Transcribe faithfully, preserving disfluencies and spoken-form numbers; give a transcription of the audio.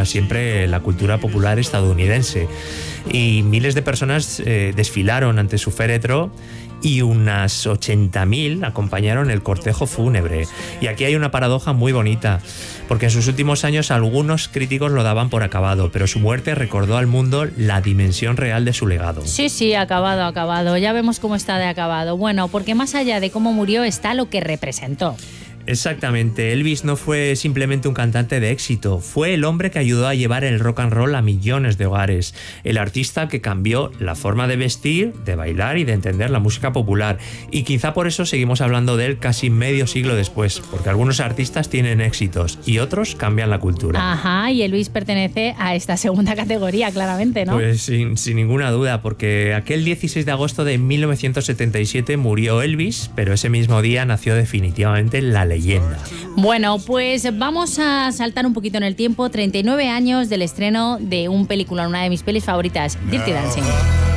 siempre la cultura popular estadounidense. Y miles de personas eh, desfilaron ante su féretro y unas ochenta mil acompañaron el cortejo fúnebre. Y aquí hay una paradoja muy bonita, porque en sus últimos años algunos críticos lo daban por acabado, pero su muerte recordó al mundo la dimensión real de su legado. Sí, sí, acabado, acabado. Ya vemos cómo está de acabado. Bueno, porque más allá de cómo murió está lo que representó. Exactamente, Elvis no fue simplemente un cantante de éxito, fue el hombre que ayudó a llevar el rock and roll a millones de hogares, el artista que cambió la forma de vestir, de bailar y de entender la música popular. Y quizá por eso seguimos hablando de él casi medio siglo después, porque algunos artistas tienen éxitos y otros cambian la cultura. Ajá, y Elvis pertenece a esta segunda categoría, claramente, ¿no? Pues sin, sin ninguna duda, porque aquel dieciséis de agosto de mil novecientos setenta y siete murió Elvis, pero ese mismo día nació definitivamente la leyenda. Leyenda. Bueno, pues vamos a saltar un poquito en el tiempo. treinta y nueve años del estreno de un película, una de mis pelis favoritas, Dirty Dancing.